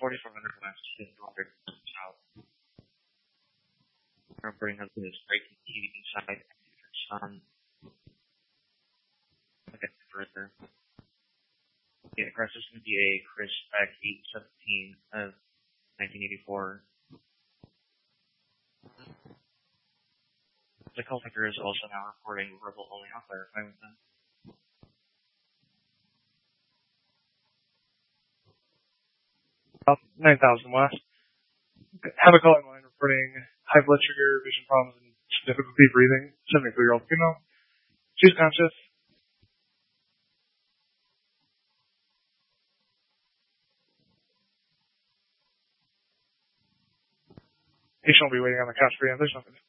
4400 west, 200 south. Reporting of this breaking TV inside sun. Okay, further. The address is going to be a Chris Beck 817 of 1984. The call taker is also now reporting verbal only. I'll clarify with them. 9,000 west. Have a calling line reporting high blood sugar, vision problems, and difficulty breathing. 73-year-old female. She's conscious. Patient will be waiting on the couch for you. There's nothing.